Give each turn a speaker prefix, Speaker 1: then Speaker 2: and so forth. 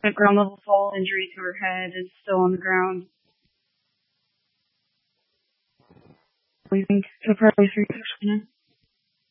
Speaker 1: A ground level fall injury to her head is still on the ground. What do you think? So far, 3 pictures.